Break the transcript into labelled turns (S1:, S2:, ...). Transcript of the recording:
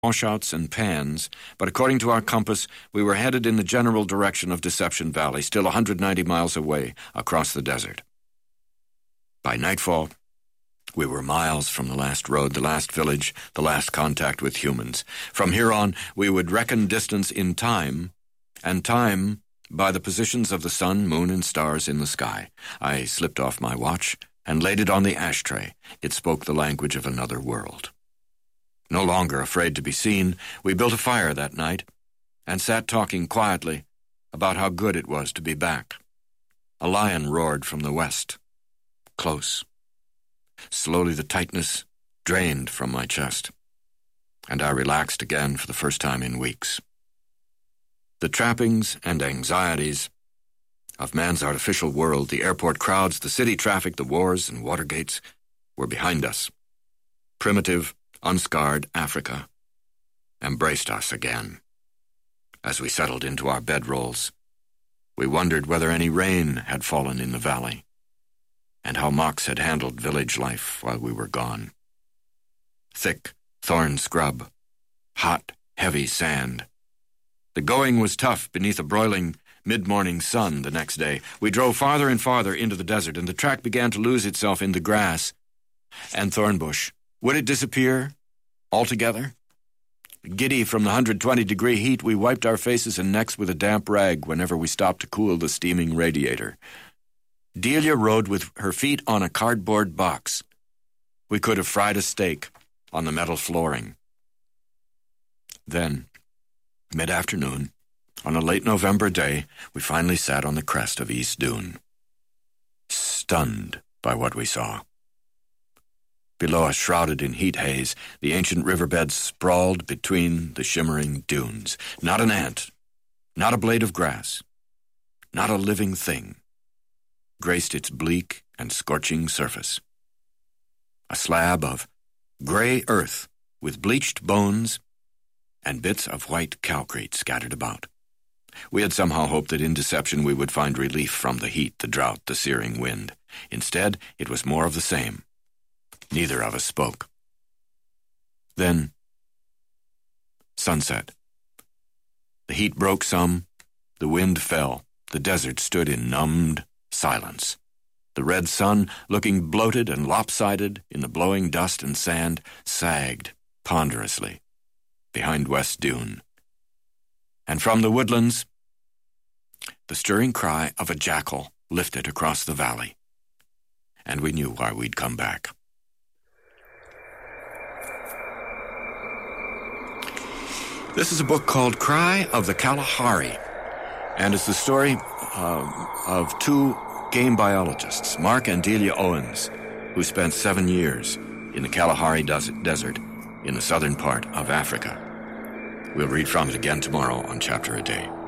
S1: washouts and pans, but according to our compass, we were headed in the general direction of Deception Valley, still 190 miles away across the desert. By nightfall, we were miles from the last road, the last village, the last contact with humans. From here on, we would reckon distance in time, and time by the positions of the sun, moon, and stars in the sky. I slipped off my watch and laid it on the ashtray. It spoke the language of another world. No longer afraid to be seen, we built a fire that night and sat talking quietly about how good it was to be back. A lion roared from the west, close. Slowly the tightness drained from my chest, and I relaxed again for the first time in weeks. The trappings and anxieties of man's artificial world, the airport crowds, the city traffic, the wars and Watergates, were behind us. Primitive, unscarred Africa embraced us again. As we settled into our bedrolls, we wondered whether any rain had fallen in the valley, and how Mox had handled village life while we were gone. Thick thorn scrub, hot, heavy sand. The going was tough beneath a broiling mid-morning sun the next day. We drove farther and farther into the desert, and the track began to lose itself in the grass and thornbush. Would it disappear altogether? Giddy from the 120-degree heat, we wiped our faces and necks with a damp rag whenever we stopped to cool the steaming radiator. Delia rode with her feet on a cardboard box. We could have fried a steak on the metal flooring. Then, mid-afternoon, on a late November day, we finally sat on the crest of East Dune, stunned by what we saw. Below us, shrouded in heat haze, the ancient riverbed sprawled between the shimmering dunes. Not an ant, not a blade of grass, not a living thing graced its bleak and scorching surface. A slab of gray earth with bleached bones and bits of white calcrete scattered about. We had somehow hoped that in Deception we would find relief from the heat, the drought, the searing wind. Instead, it was more of the same. Neither of us spoke. Then, sunset. The heat broke some, the wind fell, the desert stood in numbed silence. The red sun, looking bloated and lopsided in the blowing dust and sand, sagged ponderously behind West Dune. And from the woodlands, the stirring cry of a jackal lifted across the valley. And we knew why we'd come back. This is a book called Cry of the Kalahari, and it's the story of two game biologists, Mark and Delia Owens, who spent 7 years in the Kalahari Desert in the southern part of Africa. We'll read from it again tomorrow on Chapter a Day.